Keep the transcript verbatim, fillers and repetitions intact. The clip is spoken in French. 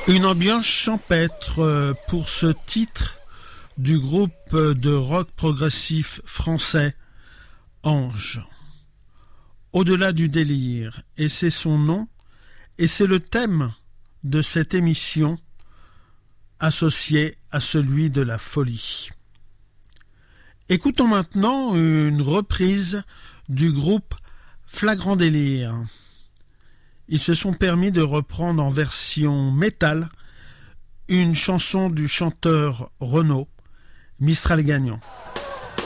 Une ambiance champêtre pour ce titre du groupe de rock progressif français Ange. Au-delà du délire, et c'est son nom, et c'est le thème de cette émission associé à celui de la folie. Écoutons maintenant une reprise du groupe Flagrant Délire. Ils se sont permis de reprendre en version métal une chanson du chanteur Renaud, Mistral Gagnant.